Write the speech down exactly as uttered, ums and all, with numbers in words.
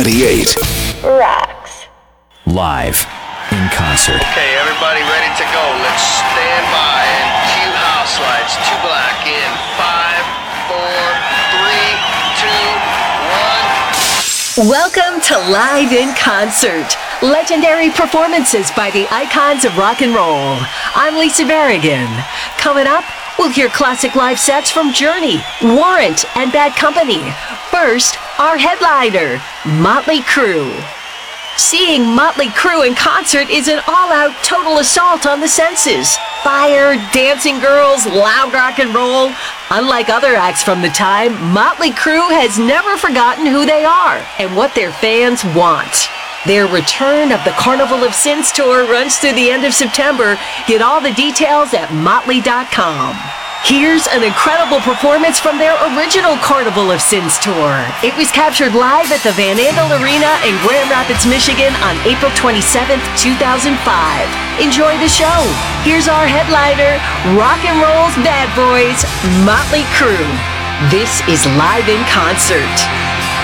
ninety-eight. Rocks. Live in concert. Okay, everybody ready to go. Let's stand by and cue house lights. Two black in five, four, three, two, one. Welcome to Live in Concert. Legendary performances by the icons of rock and roll. I'm Lisa Berrigan. Coming up, we'll hear classic live sets from Journey, Warrant, and Bad Company. First, our headliner, Motley Crue. Seeing Motley Crue in concert is an all-out total assault on the senses. Fire, dancing girls, loud rock and roll. Unlike other acts from the time, Motley Crue has never forgotten who they are and what their fans want. Their return of the Carnival of Sins tour runs through the end of September. Get all the details at motley dot com. Here's an incredible performance from their original Carnival of Sins tour. It was captured live at the Van Andel Arena in Grand Rapids, Michigan on April twenty-seventh, two thousand five. Enjoy the show. Here's our headliner, rock and roll's bad boys, Motley Crue. This is Live in Concert.